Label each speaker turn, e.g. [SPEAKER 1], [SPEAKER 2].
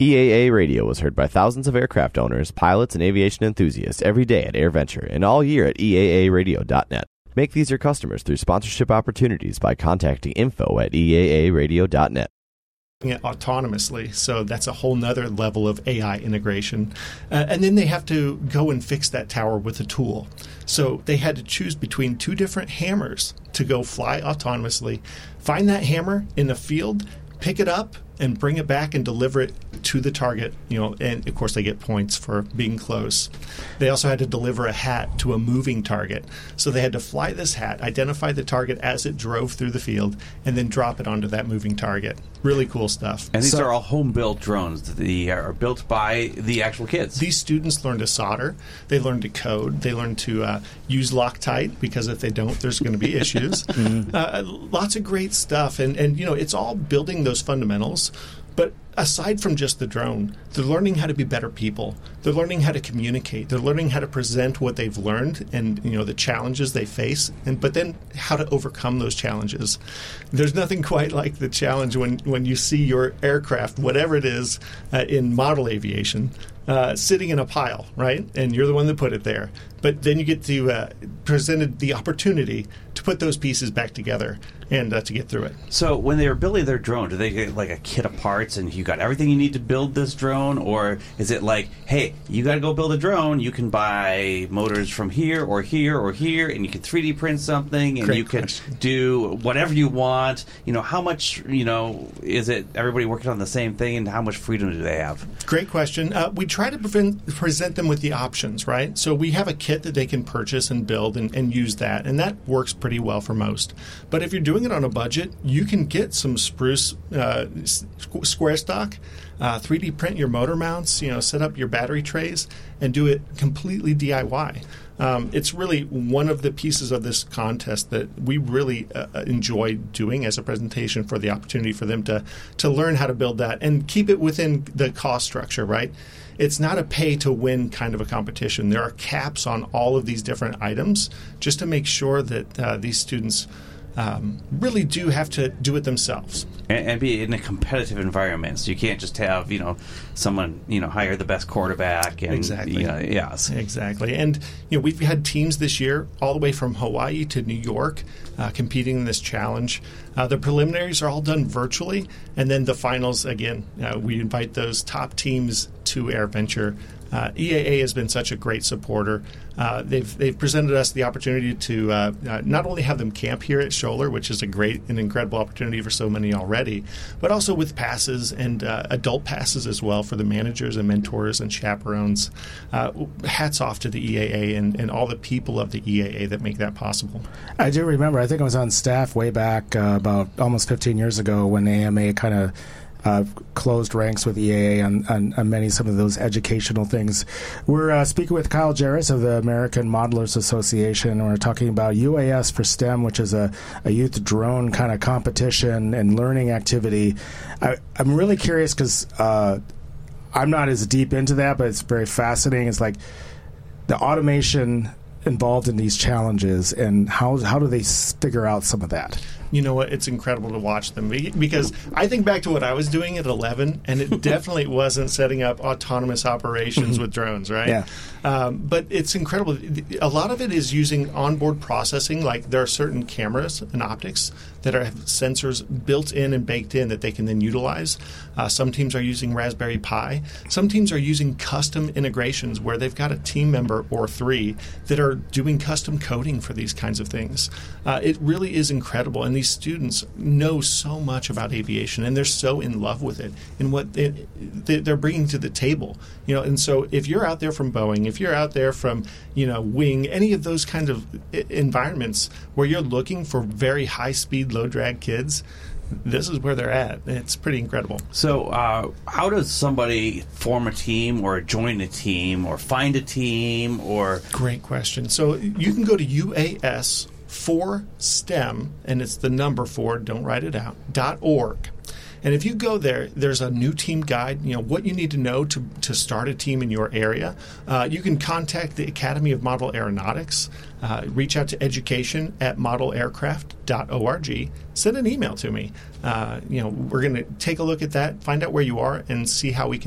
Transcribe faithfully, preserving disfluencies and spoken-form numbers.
[SPEAKER 1] E A A Radio was heard by thousands of aircraft owners, pilots, and aviation enthusiasts every day at AirVenture and all year at E A A radio dot net. Make these your customers through sponsorship opportunities by contacting info at E A A radio dot net.
[SPEAKER 2] Autonomously, so that's a whole nother level of A I integration. Uh, and then they have to go and fix that tower with a tool. So they had to choose between two different hammers to go fly autonomously, find that hammer in the field, pick it up, and bring it back and deliver it to the target, you know, and of course they get points for being close. They also had to deliver a hat to a moving target. So they had to fly this hat, identify the target as it drove through the field, and then drop it onto that moving target. Really cool stuff.
[SPEAKER 3] And these
[SPEAKER 2] so,
[SPEAKER 3] are all home-built drones that the, are built by the actual kids.
[SPEAKER 2] These students learn to solder. They learn to code. They learn to uh, use Loctite, because if they don't, there's going to be issues. mm-hmm. uh, lots of great stuff. And, and, you know, it's all building those fundamentals. But aside from just the drone, they're learning how to be better people. They're learning how to communicate. They're learning how to present what they've learned and, you know, the challenges they face, and but then how to overcome those challenges. There's nothing quite like the challenge when, when you see your aircraft, whatever it is, uh, in model aviation, uh, sitting in a pile, right? And you're the one that put it there. But then you get to uh, presented the opportunity to put those pieces back together and uh, to get through it.
[SPEAKER 3] So when they were building their drone, do they get like a kit of parts and you got everything you need to build this drone? Or is it like, hey, you got to go build a drone, you can buy motors from here or here or here, and you can three D print something, and
[SPEAKER 2] Great
[SPEAKER 3] you can
[SPEAKER 2] question.
[SPEAKER 3] do whatever you want? You know, how much, you know, is it everybody working on the same thing, and how much freedom do they have?
[SPEAKER 2] Great question. Uh, we try to prevent, present them with the options, right? So we have a kit that they can purchase and build and, and use that, and that works pretty well for most. But if you're doing it on a budget, you can get some spruce uh, square stock, uh, three D print your motor mounts, you know, set up your battery trays, and do it completely D I Y. Um, it's really one of the pieces of this contest that we really uh, enjoy doing as a presentation, for the opportunity for them to to learn how to build that and keep it within the cost structure, right? It's not a pay-to-win kind of a competition. There are caps on all of these different items just to make sure that uh, these students um, really do have to do it themselves.
[SPEAKER 3] And, and be in a competitive environment. So you can't just have, you know, someone, you know, hire the best quarterback. And,
[SPEAKER 2] Exactly.
[SPEAKER 3] You know, yes.
[SPEAKER 2] Exactly. And, you know, we've had teams this year all the way from Hawaii to New York uh, competing in this challenge. Uh, the preliminaries are all done virtually, and then the finals, again, uh, we invite those top teams to AirVenture. Uh, E A A has been such a great supporter. Uh, they've they've presented us the opportunity to uh, uh, not only have them camp here at Scholler, which is a great and incredible opportunity for so many already, but also with passes and uh, adult passes as well for the managers and mentors and chaperones. Uh, hats off to the E A A and, and all the people of the E A A that make that possible.
[SPEAKER 4] I do remember, I think I was on staff way back uh, about almost fifteen years ago when A M A kind of Uh, closed ranks with E A A on, on, on many some of those educational things. We're uh, speaking with Kyle Jarris of the American Modelers Association, and we're talking about U A S for STEM, which is a, a youth drone kind of competition and learning activity. I, I'm really curious because uh, I'm not as deep into that, but it's very fascinating. It's like the automation involved in these challenges, and how how do they figure out some of that?
[SPEAKER 2] You know what? It's incredible to watch them, because I think back to what I was doing at eleven, and it definitely wasn't setting up autonomous operations with drones, right?
[SPEAKER 4] Yeah.
[SPEAKER 2] Um, but it's incredible. A lot of it is using onboard processing. Like, there are certain cameras and optics that are, have sensors built in and baked in that they can then utilize. Uh, some teams are using Raspberry Pi. Some teams are using custom integrations where they've got a team member or three that are doing custom coding for these kinds of things. Uh, it really is incredible, and these students know so much about aviation, and they're so in love with it and what they, they're bringing to the table. You know, and so if you're out there from Boeing, if you're out there from, you know, Wing, any of those kinds of environments where you're looking for very high-speed, low-drag kids, this is where they're at. It's pretty incredible.
[SPEAKER 3] So uh, how does somebody form a team or join a team or find a team? Or
[SPEAKER 2] Great question. So you can go to U A S for STEM, and it's the number four, don't write it out, dot org. And if you go there, there's a new team guide, you know, what you need to know to, to start a team in your area. Uh, you can contact the Academy of Model Aeronautics, uh, reach out to education at model aircraft dot org, send an email to me. Uh, you know, we're going to take a look at that, find out where you are, and see how we can